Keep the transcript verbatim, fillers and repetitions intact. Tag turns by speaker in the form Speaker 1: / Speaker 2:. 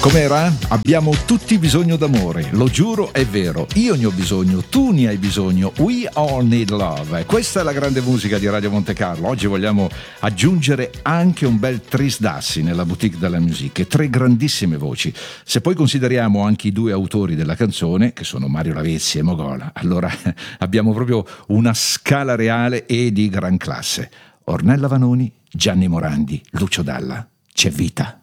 Speaker 1: Com'era? Abbiamo tutti bisogno d'amore, lo giuro, è vero. Io ne ho bisogno, tu ne hai bisogno. We all need love. Questa è la grande musica di Radio Monte Carlo. Oggi vogliamo aggiungere anche un bel Tris Dassi nella boutique della musique. Tre grandissime voci. Se poi consideriamo anche i due autori della canzone, che sono Mario Lavezzi e Mogola, allora abbiamo proprio una scala reale e di gran classe. Ornella Vanoni, Gianni Morandi, Lucio Dalla. C'è vita.